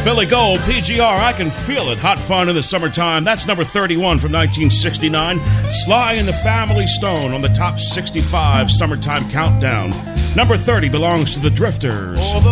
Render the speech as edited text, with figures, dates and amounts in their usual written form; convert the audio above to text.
Philly Gold, PGR, I Can Feel It. Hot fun in the summertime. That's number 31 from 1969. Sly and the Family Stone on the top 65 summertime countdown. Number 30 belongs to the Drifters.